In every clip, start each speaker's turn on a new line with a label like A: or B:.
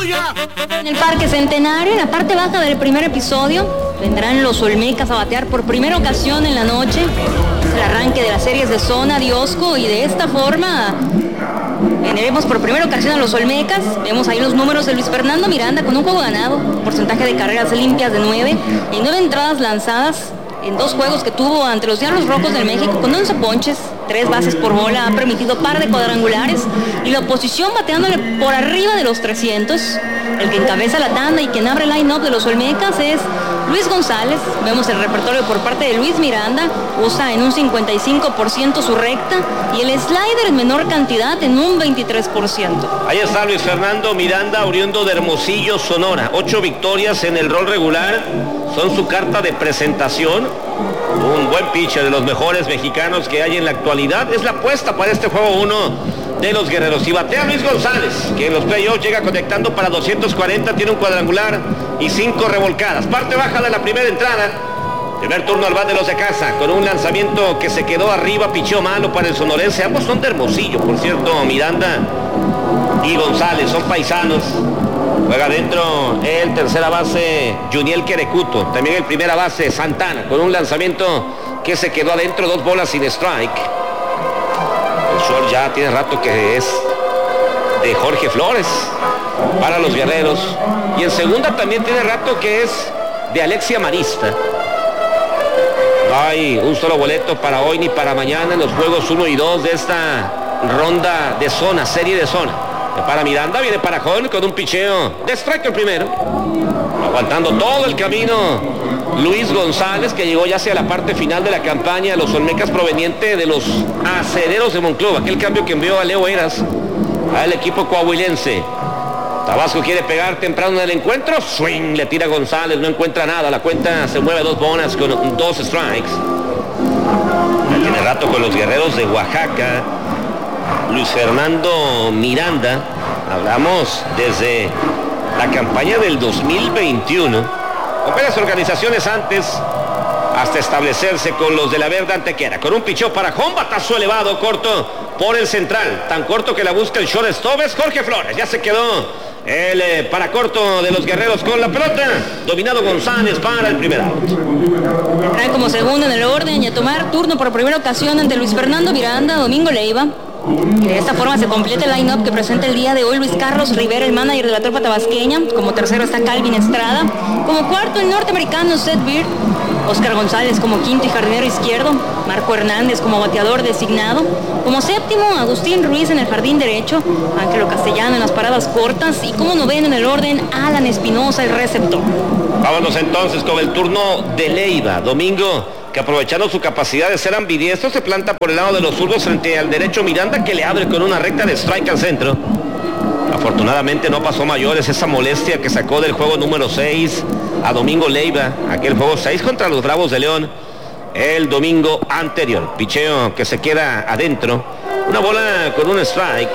A: ¡Aleluya!
B: En el Parque Centenario, en la parte baja del primer episodio, vendrán los Olmecas a batear por primera ocasión en la noche. Es el arranque de las series de zona de Osco y de esta forma veremos por primera ocasión a los Olmecas. Vemos ahí los números de Luis Fernando Miranda con un juego ganado, porcentaje de carreras limpias de 9 y 9 entradas lanzadas en 2 juegos que tuvo ante los Diablos Rojos del México con 11 ponches, 3 bases por bola, ha permitido par de cuadrangulares y la oposición bateándole por arriba de los 300. El que encabeza la tanda y quien abre el line-up de los Olmecas es Luis González. Vemos el repertorio por parte de Luis Miranda, usa en un 55% su recta y el slider en menor cantidad en un 23%.
C: Ahí está Luis Fernando Miranda, oriundo de Hermosillo, Sonora. 8 victorias en el rol regular, son su carta de presentación. Un buen pitcher, de los mejores mexicanos que hay en la actualidad. Es la apuesta para este juego 1 de los Guerreros. Y batea Luis González, que en los playoffs llega conectando para 240, tiene un cuadrangular y 5 revolcadas. Parte baja de la primera entrada. Primer turno al bat de los de casa, con un lanzamiento que se quedó arriba, pichó malo para el sonorense. Ambos son de Hermosillo, por cierto, Miranda y González, son paisanos. Juega adentro el tercera base Juniel Querecuto, también el primera base Santana, con un lanzamiento que se quedó adentro, 2 bolas sin strike. El short ya tiene rato que es de Jorge Flores para los Guerreros. Y en segunda también tiene rato que es de Alexia Marista. No hay un solo boleto para hoy ni para mañana en los juegos 1 y 2 de esta ronda de zona, serie de zona. Para Miranda, viene para Jón con un picheo de strike el primero. Aguantando todo el camino Luis González, que llegó ya hacia la parte final de la campaña de los Olmecas, proveniente de los Acereros de Monclova. Aquel cambio que envió a Leo Eras al equipo coahuilense. Tabasco quiere pegar temprano en el encuentro. Swing, le tira González, no encuentra nada. La cuenta se mueve a 2 bolas con 2 strikes. Ya tiene rato con los Guerreros de Oaxaca. Luis Fernando Miranda, hablamos desde la campaña del 2021, con varias organizaciones antes, hasta establecerse con los de la Verde Antequera, con un picheo para Jón, batazo elevado, corto por el central, tan corto que la busca el shortstop, es Jorge Flores. Ya se quedó el para corto de los Guerreros con la pelota, dominado González para el primer out.
B: Trae como segundo en el orden y a tomar turno por primera ocasión ante Luis Fernando Miranda, Domingo Leiva. Y de esta forma se completa el line-up que presenta el día de hoy Luis Carlos Rivera, el manager de la tropa tabasqueña. Como tercero está Calvin Estrada. Como cuarto el norteamericano Seth Beard. Oscar González como quinto y jardinero izquierdo. Marco Hernández como bateador designado. Como séptimo Agustín Ruiz en el jardín derecho. Ángelo Castellano en las paradas cortas. Y como noveno en el orden Alan Espinosa, el receptor.
C: Vámonos entonces con el turno de Leiva. Domingo, que aprovechando su capacidad de ser ambidiestro, se planta por el lado de los zurdos frente al derecho Miranda, que le abre con una recta de strike al centro. Afortunadamente no pasó mayores esa molestia que sacó del juego número 6 a Domingo Leiva, aquel juego 6 contra los Bravos de León el domingo anterior. Picheo que se queda adentro, una bola con un strike.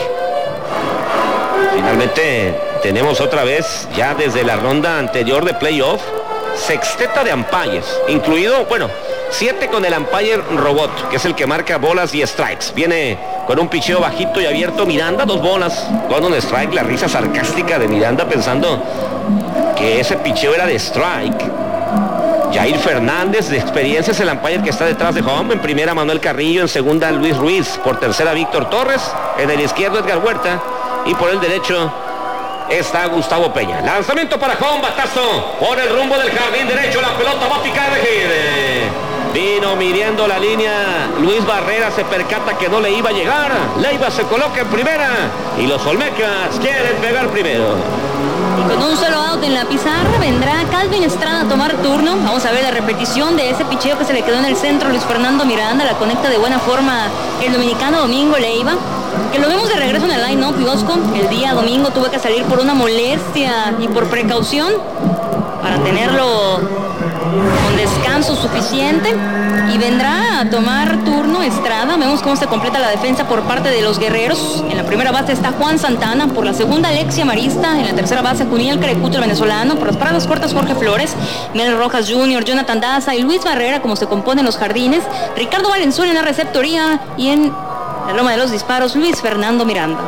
C: Finalmente tenemos otra vez, ya desde la ronda anterior de playoff, sexteta de umpires, incluido, 7 con el umpire robot, que es el que marca bolas y strikes. Viene con un picheo bajito y abierto Miranda, 2 bolas con un strike. La risa sarcástica de Miranda pensando que ese picheo era de strike. Jair Fernández, de experiencia, es el umpire que está detrás de home. En primera Manuel Carrillo, en segunda Luis Ruiz, por tercera Víctor Torres, en el izquierdo Edgar Huerta y por el derecho está Gustavo Peña. Lanzamiento para home, batazo por el rumbo del jardín derecho, la pelota va a picar de gire. Vino midiendo la línea Luis Barrera, se percata que no le iba a llegar. Leiva se coloca en primera y los Olmecas quieren pegar primero.
B: Y con un solo out en la pizarra vendrá Calvin Estrada a tomar turno. Vamos a ver la repetición de ese picheo que se le quedó en el centro a Luis Fernando Miranda. La conecta de buena forma el dominicano Domingo Leiva, que lo vemos de regreso en el line-up. Yosco, el día domingo tuvo que salir por una molestia y por precaución para tenerlo con descanso suficiente, y vendrá a tomar turno Estrada. Vemos cómo se completa la defensa por parte de los Guerreros. En la primera base está Juan Santana, por la segunda Alexia Marista, en la tercera base Juniel Querecuto, el venezolano, por las paradas cortas Jorge Flores, Mel Rojas Jr., Jonathan Daza y Luis Barrera, como se componen los jardines, Ricardo Valenzuela en la receptoría y en la loma de los disparos Luis Fernando Miranda.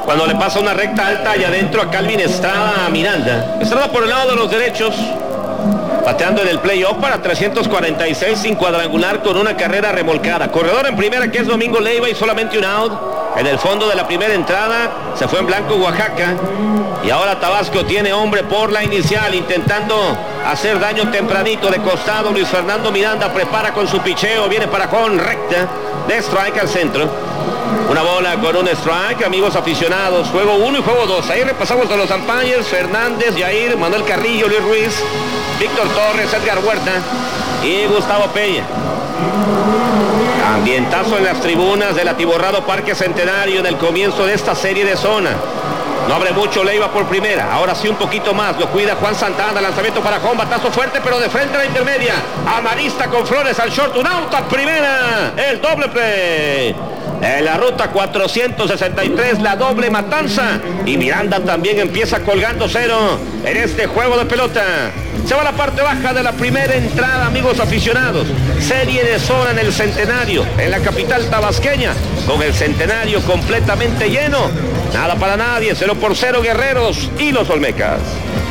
C: Cuando le pasa una recta alta y adentro a Calvin Estrada a Miranda. Estrada por el lado de los derechos. Bateando en el playoff para 346 sin cuadrangular con una carrera remolcada. Corredor en primera que es Domingo Leiva y solamente un out. En el fondo de la primera entrada se fue en blanco Oaxaca. Y ahora Tabasco tiene hombre por la inicial intentando hacer daño tempranito de costado. Luis Fernando Miranda prepara con su picheo. Viene para con recta de strike al centro. Una bola con un strike, amigos aficionados. Juego 1 y juego 2. Ahí repasamos a los umpires: Fernández, Yair, Manuel Carrillo, Luis Ruiz, Víctor Torres, Edgar Huerta y Gustavo Peña. Ambientazo en las tribunas del atiborrado Parque Centenario en el comienzo de esta serie de zona. No abre mucho Leiva por primera, ahora sí un poquito más, lo cuida Juan Santana, lanzamiento para Juan, batazo fuerte pero de frente a la intermedia. Amarista con Flores al short, un out a primera, el doble play. En la ruta 463, la doble matanza. Y Miranda también empieza colgando cero en este juego de pelota. Se va a la parte baja de la primera entrada, amigos aficionados. Serie de zona en el Centenario, en la capital tabasqueña, con el Centenario completamente lleno. Nada para nadie, 0-0 Guerreros y los Olmecas.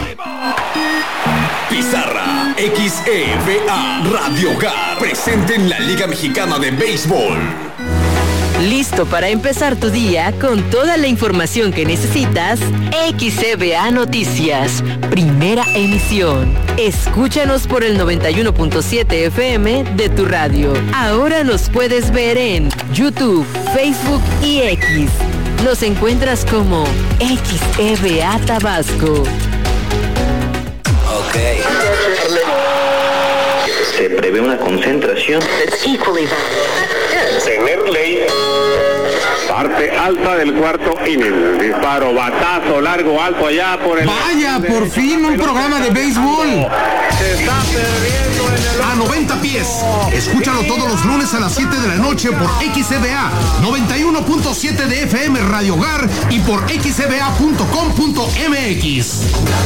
A: Pizarra, XEVA, Radio Hogar, presente en la Liga Mexicana de Béisbol.
D: Listo para empezar tu día con toda la información que necesitas. XCBA Noticias, primera emisión. Escúchanos por el 91.7 FM de tu radio. Ahora nos puedes ver en YouTube, Facebook y X. Nos encuentras como XEBA Tabasco.
E: Ok. Se prevé una concentración.
F: Tener ley. Parte alta del cuarto inning. Disparo, batazo, largo, alto allá por el...
G: Vaya, por fin un programa de béisbol.
F: Se está perdiendo en el...
G: A 90 pies. Escúchalo todos los lunes a las 7 de la noche por XCBA 91.7 de FM Radio Hogar y por xcba.com.mx.